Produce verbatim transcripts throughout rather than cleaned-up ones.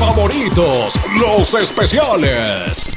favoritos, los especiales.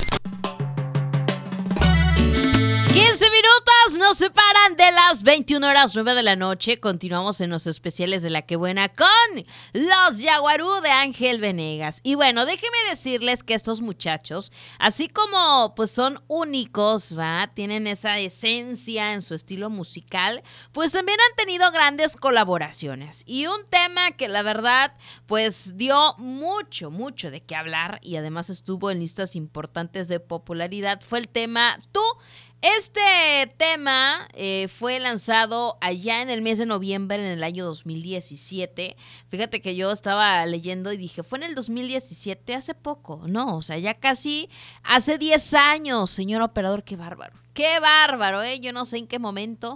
quince minutos nos separan de las veintiuna horas nueve de la noche. Continuamos en los especiales de La Que Buena con los Yaguarú de Ángel Venegas. Y bueno, déjenme decirles que estos muchachos, así como pues son únicos, ¿va? Tienen esa esencia en su estilo musical, pues también han tenido grandes colaboraciones. Y un tema que la verdad pues dio mucho, mucho de qué hablar y además estuvo en listas importantes de popularidad fue el tema Tú. Este tema eh, fue lanzado allá en el mes de noviembre en el año dos mil diecisiete. Fíjate que yo estaba leyendo y dije, fue en el dos mil diecisiete, hace poco. No, o sea, ya casi hace diez años, señor operador, qué bárbaro. ¡Qué bárbaro, eh! Yo no sé en qué momento.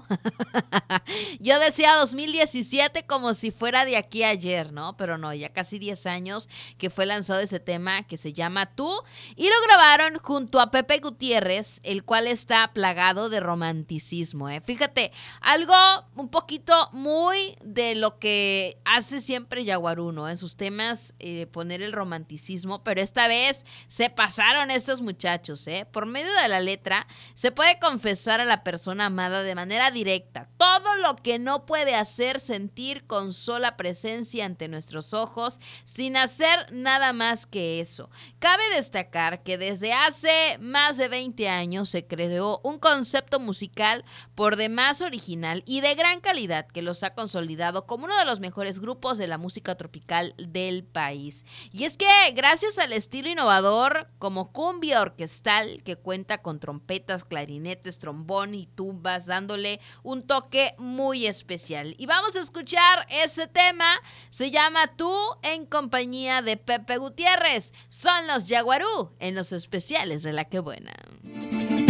Yo decía dos mil diecisiete como si fuera de aquí a ayer, ¿no? Pero no, ya casi diez años que fue lanzado ese tema que se llama Tú. Y lo grabaron junto a Pepe Gutiérrez, el cual está plagado de romanticismo, ¿eh? Fíjate, algo un poquito muy de lo que hace siempre Yaguarú, ¿no? En sus temas, eh, poner el romanticismo, pero esta vez se pasaron estos muchachos, ¿eh? Por medio de la letra, se puede confesar a la persona amada de manera directa todo lo que no puede hacer sentir con sola presencia ante nuestros ojos, sin hacer nada más que eso. Cabe destacar que desde hace más de veinte años se creó un concepto musical por demás original y de gran calidad que los ha consolidado como uno de los mejores grupos de la música tropical del país. Y es que gracias al estilo innovador como cumbia orquestal que cuenta con trompetas, clarinetes, trombón y tumbas, dándole un toque muy especial. Y vamos a escuchar ese tema, se llama Tú, en compañía de Pepe Gutiérrez. Son los Yaguarú en los especiales de La Que Buena.